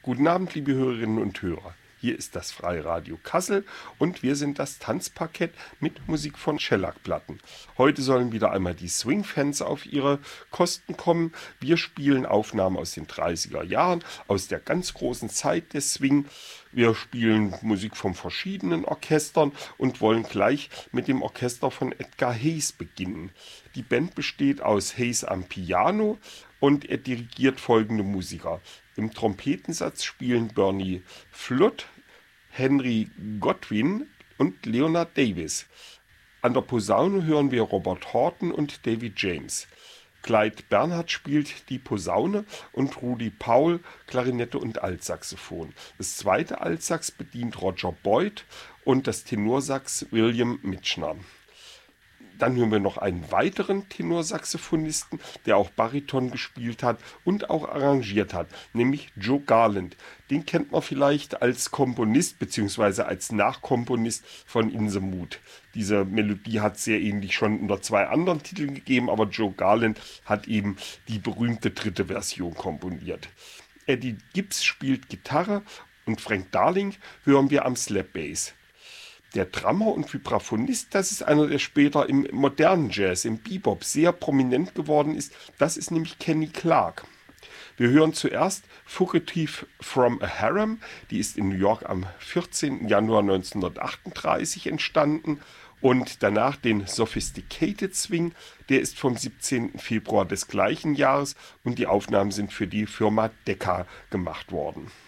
Guten Abend, liebe Hörerinnen und Hörer. Hier ist das Freiradio Kassel und wir sind das Tanzparkett mit Musik von Schellackplatten. Heute sollen wieder einmal die Swing-Fans auf ihre Kosten kommen. Wir spielen Aufnahmen aus den 30er Jahren, aus der ganz großen Zeit des Swing. Wir spielen Musik von verschiedenen Orchestern und wollen gleich mit dem Orchester von Edgar Hayes beginnen. Die Band besteht aus Hayes am Piano und er dirigiert folgende Musiker. Im Trompetensatz spielen Bernie Flood, Henry Godwin und Leonard Davis. An der Posaune hören wir Robert Horton und David James. Clyde Bernhardt spielt die Posaune und Rudy Powell Klarinette und Altsaxophon. Das zweite Altsax bedient Roger Boyd und das Tenorsax William Mitchner. Dann hören wir noch einen weiteren Tenorsaxophonisten, der auch Bariton gespielt hat und auch arrangiert hat, nämlich Joe Garland. Den kennt man vielleicht als Komponist bzw. als Nachkomponist von In the Mood. Diese Melodie hat es sehr ähnlich schon unter 2 anderen Titeln gegeben, aber Joe Garland hat eben die berühmte 3. Version komponiert. Eddie Gibbs spielt Gitarre und Frank Darling hören wir am Slap Bass. Der Drummer und Vibraphonist, das ist einer, der später im modernen Jazz, im Bebop sehr prominent geworden ist. Das ist nämlich Kenny Clarke. Wir hören zuerst Fugitive from a Harem. Die ist in New York am 14. Januar 1938 entstanden. Und danach den Sophisticated Swing. Der ist vom 17. Februar des gleichen Jahres und die Aufnahmen sind für die Firma Decca gemacht worden.